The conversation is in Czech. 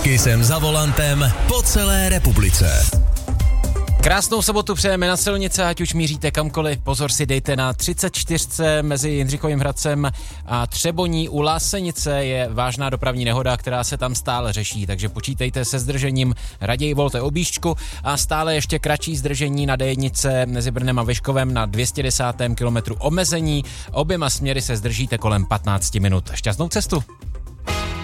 Kisem za volantem po celé republice. Krásnou sobotu přejeme na silnice, ať už míříte kamkoliv. Pozor si dejte na 34 mezi Jindřichovým Hradcem a Třeboní. U Lásenice je vážná dopravní nehoda, která se tam stále řeší, takže počítejte se zdržením, raději volte objížďku a stále ještě kratší zdržení na D1 mezi Brnem a Vyškovem na 210. kilometru omezení. Oběma směry se zdržíte kolem 15 minut. Šťastnou cestu.